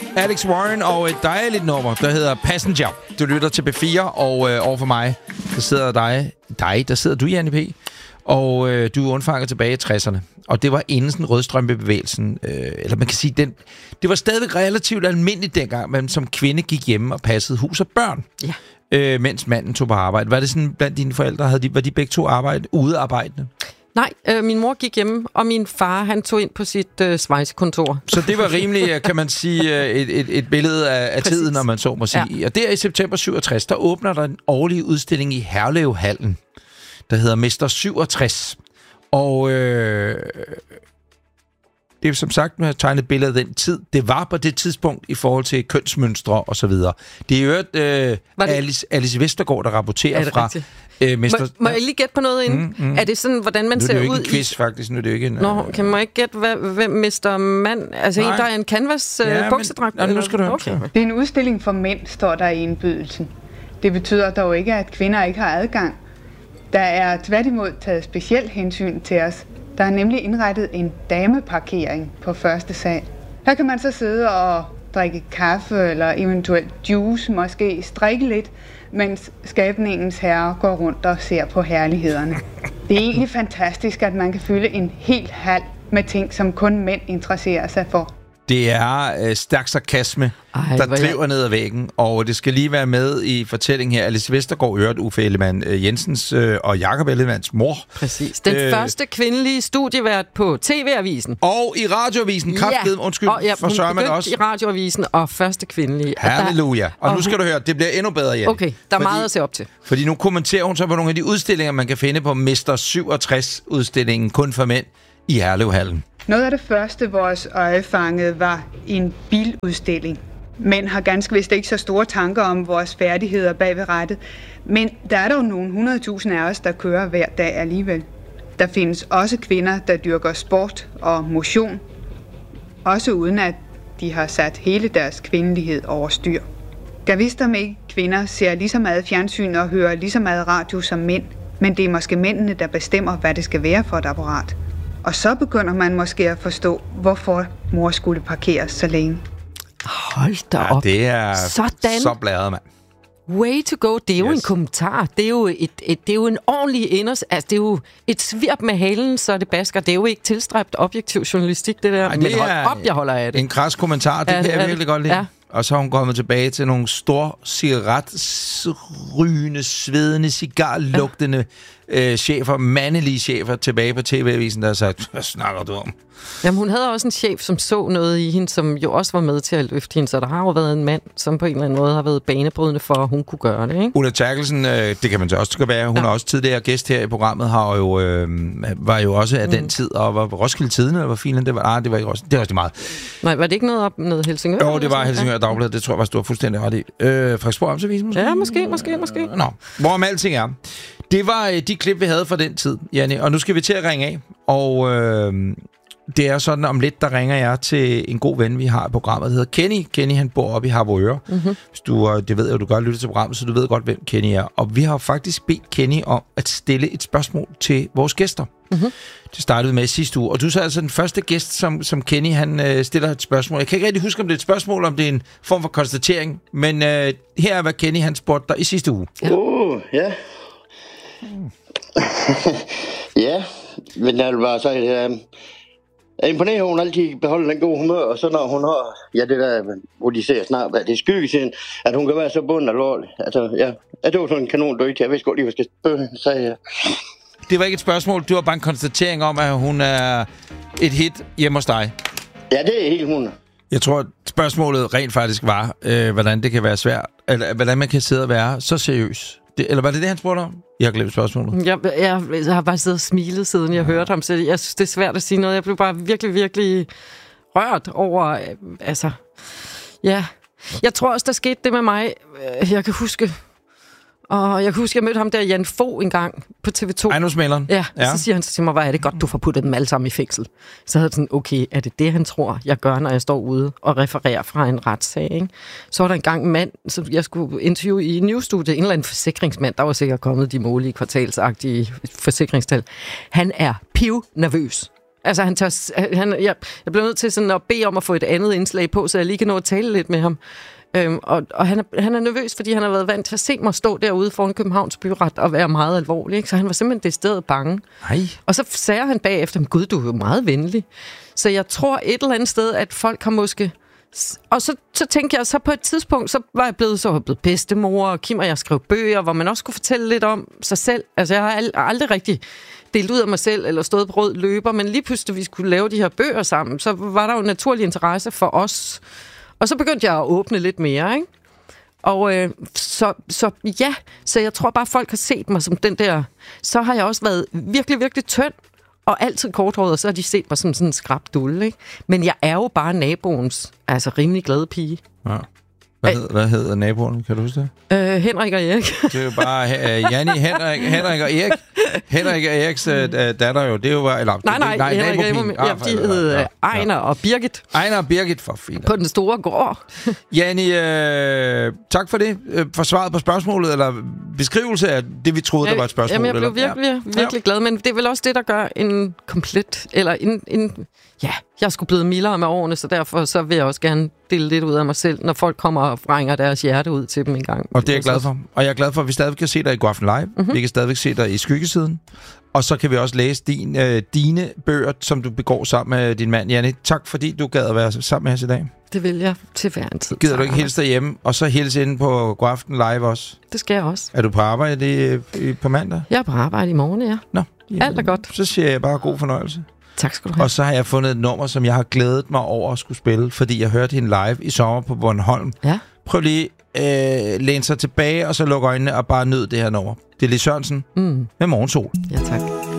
Alex Warren og et dejligt nummer, der hedder Passenger. Du lytter til B4, og overfor mig, der sidder der sidder du, Janne P. Og du er undfanget tilbage i 60'erne. Og det var inden sådan rødstrømpebevægelsen, eller man kan sige, det var stadig relativt almindeligt dengang, man som kvinde gik hjemme og passede hus og børn. Ja. Mens manden tog på arbejde. Var det sådan blandt dine forældre, var de begge to udearbejdende? Nej, min mor gik hjemme, og min far, han tog ind på sit svejsekontor. Så det var rimelig, kan man sige, et billede af tiden, når man så må sige. Ja. Og der i september 67, der åbner der en årlig udstilling i Herlevhallen, der hedder Mester 67. Og det er som sagt, nu har jeg tegnet et billede af den tid. Det var på det tidspunkt i forhold til kønsmønstre og så videre. Det er jo Alice Vestergaard, der rapporterer fra Mester... Må jeg lige gætte på noget inden? Er det sådan, hvordan man ser ud? Nu er det jo ikke en quiz, faktisk. Nu er det jo ikke en... kan man ikke gætte, hvem Mester Mand... Altså en, der er en canvas buksedragt? Nu skal du høre. Okay. Det er en udstilling for mænd, står der i indbydelsen. Det betyder dog ikke, at kvinder ikke har adgang. Der er tværtimod taget specielt hensyn til os. Der er nemlig indrettet en dameparkering på første sal. Her kan man så sidde og drikke kaffe eller eventuelt juice, måske strikke lidt, mens skabningens herre går rundt og ser på herlighederne. Det er egentlig fantastisk, at man kan fylde en hel hal med ting, som kun mænd interesserer sig for. Det er stærk sarkasme, der driver ned ad væggen, og det skal lige være med i fortællingen her. Alice Vestergaard hørt Uffe Ellemann Jensens og Jakob Ellemanns mor. Præcis. Den første kvindelige studievært på TV-avisen. Og i radioavisen, for Sørman også. I radioavisen og første kvindelige. Halleluja. Og nu skal du høre, det bliver endnu bedre, Jan. Okay, der er meget at se op til. Fordi nu kommenterer hun så på nogle af de udstillinger, man kan finde på Mester 67-udstillingen, kun for mænd i Herlevhallen. Noget af det første, vores øje fangede, var en biludstilling. Mænd har ganske vist ikke så store tanker om vores færdigheder bag ved rattet, men der er dog nogle 100.000 af os, der kører hver dag alligevel. Der findes også kvinder, der dyrker sport og motion, også uden at de har sat hele deres kvindelighed over styr. Gad vidst om ikke kvinder ser lige så meget fjernsyn og hører lige så meget radio som mænd, men det er måske mændene, der bestemmer, hvad det skal være for et apparat. Og så begynder man måske at forstå, hvorfor mor skulle parkeres så længe. Hold da op. Det er så blæret, mand. Way to go. Det er jo en kommentar. Det er jo, det er jo en ordentlig altså, det er jo et svirp med halen, så det basker. Det er jo ikke tilstræbt objektiv journalistik, det der. Ej, det men hold op, jeg holder af det. En kras kommentar, det kan jeg virkelig godt lide. Ja. Og så har hun kommet tilbage til nogle store cigaretrygende, svedende, cigarlugtende chefer, mandelige chefer tilbage på TV-avisen, der har sagt, hvad snakker du om? Jamen, hun havde også en chef, som så noget i hende, som jo også var med til at løfte hende, så der har jo været en mand, som på en eller anden måde har været banebrydende for, at hun kunne gøre det, ikke? Ulla Terkelsen, det kan man så også være. Hun er også tidligere gæst her i programmet, var jo også af den tid, og var Roskilde Tidende, eller hvor fint det var. Det var ikke Roskilde, det var også meget. Nej, var det ikke noget op med Helsingør? Jo, det var Helsingør Dagblad, det tror jeg var stort fuldstændig ret i. Frederiksborg Amtsavisen måske? Ja, måske. Nå, hvorom alting er. Det var de klip, vi havde fra den tid, Janne, og nu skal vi til at ringe af, og det er sådan, om lidt, der ringer jeg til en god ven, vi har i programmet, der hedder Kenny. Kenny, han bor oppe i Harboøre. Mm-hmm. Det ved jeg, du godt lytter til programmet, så du ved godt, hvem Kenny er. Og vi har faktisk bedt Kenny om at stille et spørgsmål til vores gæster. Mm-hmm. Det startede med sidste uge, og du er altså den første gæst, som Kenny, han stiller et spørgsmål. Jeg kan ikke rigtig huske, om det er et spørgsmål, om det er en form for konstatering, men her er, hvad Kenny, han spurgte dig i sidste uge. Ja. Ja, men jeg vil bare sige, jeg imponerer, hun altid beholder den gode humør, og så når hun har, det der, hvor de ser snart, hvad det er skyggesiden, at hun kan være så bund alvorlig. Altså, det var sådan en kanon døjt, jeg vidste godt lige, hvad jeg skal sige. Det var ikke et spørgsmål, det var bare en konstatering om, at hun er et hit hjemme hos dig. Ja, det er helt hun. Jeg tror, at spørgsmålet rent faktisk var, hvordan det kan være svært, eller hvordan man kan sidde og være så seriøs. Eller var det, han spurgte om? Jeg har glemt spørgsmålet. Jeg har bare siddet og smilet, siden jeg hørte ham, så jeg synes, det er svært at sige noget. Jeg blev bare virkelig, virkelig rørt over, Jeg tror også, der skete det med mig. Jeg kan huske, jeg mødte ham der, Jan Fogh, en gang på TV2. Ejendomsmæleren? Ja, så siger han til mig, hvad er det godt, du får puttet dem alle sammen i fængsel. Så havde jeg sådan, okay, er det det, han tror, jeg gør, når jeg står ude og refererer fra en retssag, ikke? Så var der engang en mand, som jeg skulle interviewe i Newsstudiet, en eller anden forsikringsmand, der var sikkert kommet de målige kvartalsagtige forsikringstal. Han er pivnervøs. Altså, jeg blev nødt til sådan at bede om at få et andet indslag på, så jeg lige kan nå at tale lidt med ham. Og han er nervøs, fordi han har været vant til at se mig stå derude foran Københavns Byret og være meget alvorlig. Ikke? Så han var simpelthen decideret bange. Nej. Og så sagde han bagefter, Gud, du er jo meget venlig. Så jeg tror et eller andet sted, at folk har måske... Og så tænkte jeg, så på et tidspunkt, så var jeg blevet bedstemor, og Kim og jeg skrev bøger, hvor man også kunne fortælle lidt om sig selv. Altså, jeg har aldrig rigtig delt ud af mig selv, eller stået på rød løber, men lige pludselig, vi skulle lave de her bøger sammen, så var der jo naturlig interesse for os. Og så begyndte jeg at åbne lidt mere, ikke? Og så jeg tror bare, folk har set mig som den der... Så har jeg også været virkelig, virkelig tynd, og altid korthåret, og så har de set mig som sådan en skrabdulle, ikke? Men jeg er jo bare naboens, altså rimelig glade pige. Ja. Hvad hedder naboen? Kan du huske det? Henrik og Erik. Det er jo bare Janni, Henrik og Erik. Henrik og Eriks datter jo, det er jo bare... Eller, nej, Henrik og Erik, de hed Ejner og Birgit. Ejner og Birgit, for fint. På den store gård. Janni, tak for det. For svaret på spørgsmålet, eller beskrivelse af det, vi troede, der var et spørgsmål. Jamen, jeg blev virkelig glad, men det er vel også det, der gør en komplet... Eller jeg er sgu blevet mildere med årene, så derfor så vil jeg også gerne dele lidt ud af mig selv, når folk kommer og frænger deres hjerte ud til dem en gang. Og det er jeg glad for. Og jeg er glad for, at vi stadig kan se dig i Godaften Live. Mm-hmm. Vi kan stadigvæk se dig i Skyggesiden. Og så kan vi også læse dine bøger, som du begår sammen med din mand, Janni. Tak, fordi du gad at være sammen med os i dag. Det vil jeg til hver en tid. Gider du ikke hilse derhjemme, og så hilse inde på Godaften Live også? Det skal jeg også. Er du på arbejde på mandag? Jeg er på arbejde i morgen, ja. Nå. Jamen, alt er godt. Så siger jeg bare god fornøjelse. Tak skal du have. Og så har jeg fundet et nummer, som jeg har glædet mig over at skulle spille, fordi jeg hørte hende live i sommer på Bornholm. Ja. Prøv lige læne sig tilbage, og så lukke øjnene og bare nyd det her nummer. Det er Lis Sørensen med Morgensol. Ja, tak.